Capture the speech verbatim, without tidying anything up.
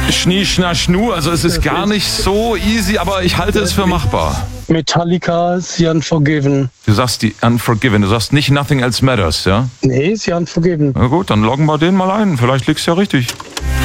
Schnie, schna, schnu, also es ist gar nicht so easy, aber ich halte es für machbar. Metallica, The Unforgiven. Du sagst die Unforgiven, du sagst nicht Nothing Else Matters, ja? Nee, The Unforgiven. Na gut, dann loggen wir den mal ein, vielleicht liegt's ja richtig.